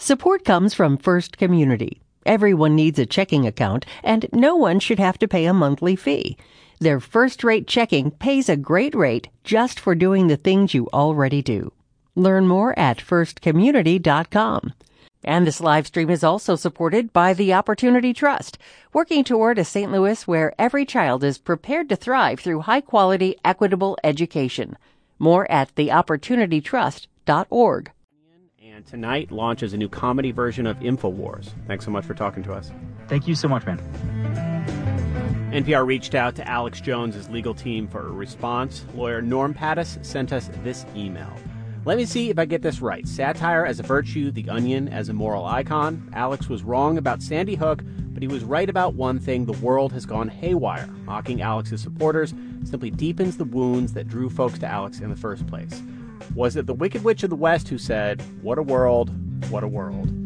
Support comes from First Community. Everyone needs a checking account, and no one should have to pay a monthly fee. Their first-rate checking pays a great rate just for doing the things you already do. Learn more at firstcommunity.com. And this live stream is also supported by the Opportunity Trust, working toward a St. Louis where every child is prepared to thrive through high-quality, equitable education. More at theopportunitytrust.org. And tonight launches a new comedy version of InfoWars. Thanks so much for talking to us. Thank you so much, man. NPR reached out to Alex Jones' legal team for a response. Lawyer Norm Pattis sent us this email. Let me see if I get this right. Satire as a virtue, The Onion as a moral icon. Alex was wrong about Sandy Hook, but he was right about one thing: the world has gone haywire. Mocking Alex's supporters simply deepens the wounds that drew folks to Alex in the first place. Was it the Wicked Witch of the West who said, "What a world, what a world"?